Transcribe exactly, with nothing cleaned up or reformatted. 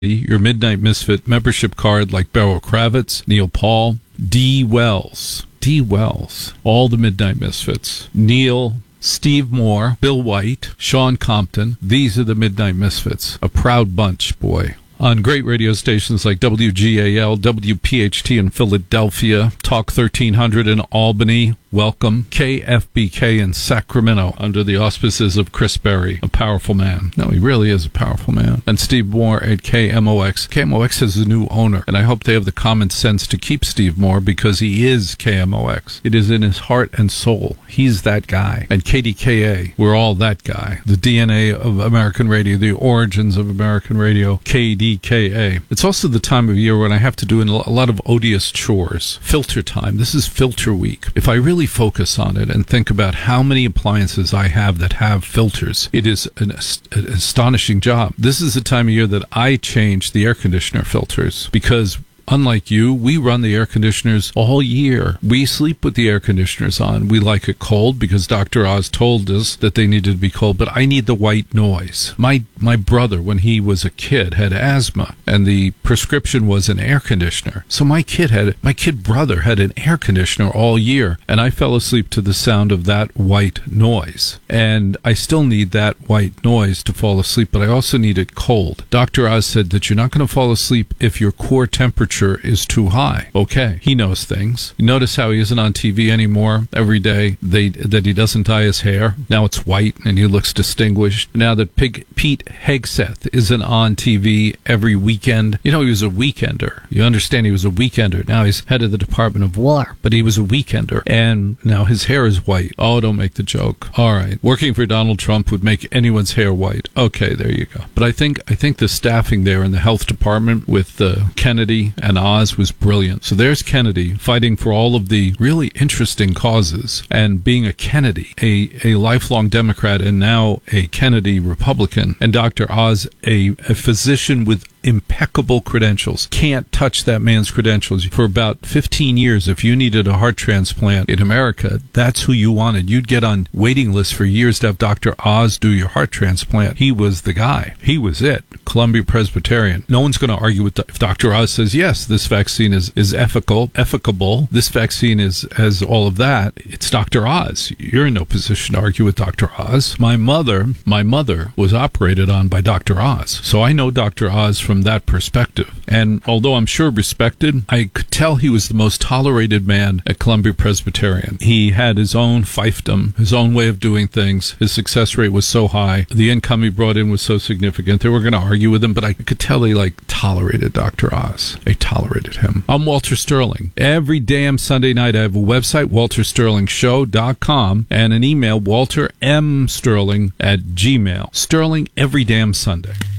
your Midnight Misfit membership card like Beryl Kravitz, Neil Paul, D. Wells. D. Wells. All the Midnight Misfits. Neil, Steve Moore, Bill White, Sean Compton. These are the Midnight Misfits. A proud bunch, boy. On great radio stations like W G A L, W P H T in Philadelphia, Talk thirteen hundred in Albany, welcome, K F B K in Sacramento, under the auspices of Chris Berry, a powerful man. No, he really is a powerful man. And Steve Moore at K M O X. K M O X has a new owner, and I hope they have the common sense to keep Steve Moore because he is K M O X. It is in his heart and soul. He's that guy. And K D K A, we're all that guy. The D N A of American radio, the origins of American radio, K D K A. It's also the time of year when I have to do a lot of odious chores. Filter time. This is filter week. If I really focus on it and think about how many appliances I have that have filters, it is an, ast- an astonishing job. This is the time of year that I change the air conditioner filters because unlike you, we run the air conditioners all year. We sleep with the air conditioners on. We like it cold because Doctor Oz told us that they needed to be cold, but I need the white noise. My my brother, when he was a kid, had asthma, and the prescription was an air conditioner. So my kid had, my kid brother had an air conditioner all year, and I fell asleep to the sound of that white noise. And I still need that white noise to fall asleep, but I also need it cold. Doctor Oz said that you're not going to fall asleep if your core temperature is too high. Okay, he knows things. You notice how he isn't on T V anymore every day, they, that he doesn't dye his hair. Now it's white and he looks distinguished. Now that Pig, Pete Hegseth isn't on T V every weekend. You know, he was a weekender. You understand he was a weekender. Now he's head of the Department of War, but he was a weekender. And now his hair is white. Oh, don't make the joke. All right. Working for Donald Trump would make anyone's hair white. Okay, there you go. But I think I think the staffing there in the health department with uh, Kennedy and Oz was brilliant. So there's Kennedy fighting for all of the really interesting causes and being a Kennedy, a, a lifelong Democrat and now a Kennedy Republican, and Doctor Oz, a, a physician with impeccable credentials. Can't touch that man's credentials. For about fifteen years, if you needed a heart transplant in America, that's who you wanted. You'd get on waiting lists for years to have Doctor Oz do your heart transplant. He was the guy. He was it. Columbia Presbyterian. No one's going to argue with if Doctor Oz says, yes, this vaccine is, is ethical, efficable. This vaccine is has all of that. It's Doctor Oz. You're in no position to argue with Doctor Oz. My mother, my mother was operated on by Doctor Oz. So I know Doctor Oz from from that perspective. And although I'm sure respected, I could tell he was the most tolerated man at Columbia Presbyterian. He had his own fiefdom, his own way of doing things. His success rate was so high. The income he brought in was so significant. They were going to argue with him, but I could tell they like tolerated Doctor Oz. They tolerated him. I'm Walter Sterling. Every damn Sunday night I have a website, walter sterling show dot com, and an email, walter m sterling at gmail. Sterling every damn Sunday.